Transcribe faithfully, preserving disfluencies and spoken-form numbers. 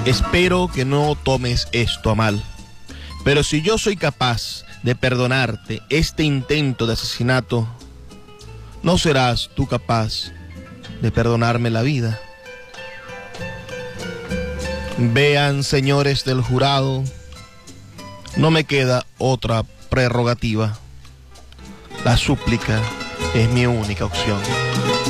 Espero que no tomes esto a mal, pero si yo soy capaz de perdonarte este intento de asesinato, ¿no serás tú capaz de perdonarme la vida? Vean, señores del jurado, no me queda otra prerrogativa. La súplica es mi única opción.